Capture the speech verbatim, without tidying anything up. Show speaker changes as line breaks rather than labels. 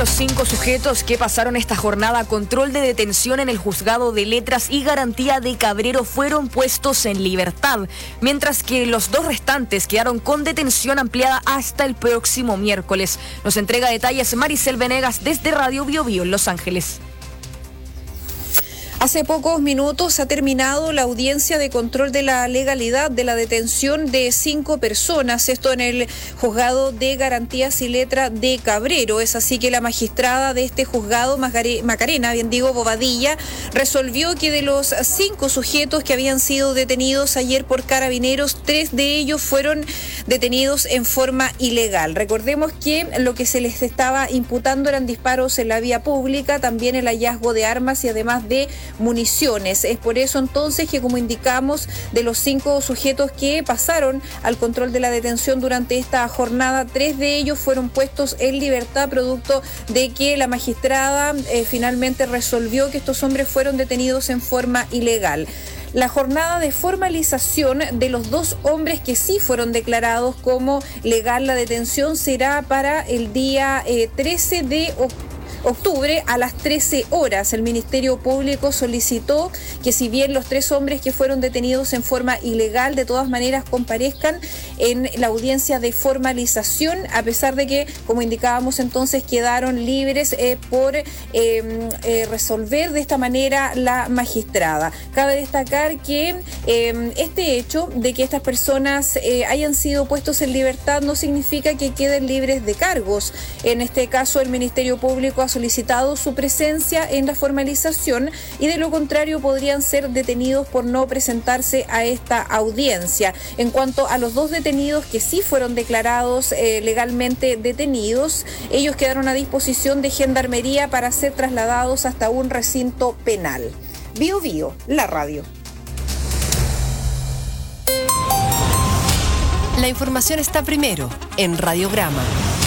los cinco sujetos que pasaron esta jornada a control de detención en el Juzgado de Letras y Garantía de Cabrero fueron puestos en libertad, mientras que los dos restantes quedaron con detención ampliada hasta el próximo miércoles. Nos entrega detalles Maricel Venegas desde Radio Bio Bio en Los Ángeles.
Hace pocos minutos ha terminado la audiencia de control de la legalidad de la detención de cinco personas, esto en el Juzgado de Garantías y Letras de Cabrero. Es así que la magistrada de este juzgado, Macarena, bien digo, Bobadilla, resolvió que de los cinco sujetos que habían sido detenidos ayer por carabineros, tres de ellos fueron detenidos en forma ilegal. Recordemos que lo que se les estaba imputando eran disparos en la vía pública, también el hallazgo de armas y además de municiones. Es por eso entonces que, como indicamos, de los cinco sujetos que pasaron al control de la detención durante esta jornada, tres de ellos fueron puestos en libertad producto de que la magistrada eh, finalmente resolvió que estos hombres fueron detenidos en forma ilegal. La jornada de formalización de los dos hombres que sí fueron declarados como legal la detención será para el día eh, trece de octubre. octubre a las trece horas. El Ministerio Público solicitó que, si bien los tres hombres que fueron detenidos en forma ilegal de todas maneras comparezcan en la audiencia de formalización, a pesar de que, como indicábamos entonces, quedaron libres eh, por eh, eh, resolver de esta manera la magistrada. Cabe destacar que eh, este hecho de que estas personas eh, hayan sido puestos en libertad no significa que queden libres de cargos. En este caso, el Ministerio Público ha solicitado su presencia en la formalización y, de lo contrario, podrían ser detenidos por no presentarse a esta audiencia. En cuanto a los dos detenidos que sí fueron declarados eh, legalmente detenidos, ellos quedaron a disposición de Gendarmería para ser trasladados hasta un recinto penal. Bio Bio, la radio.
La información está primero en Radiograma.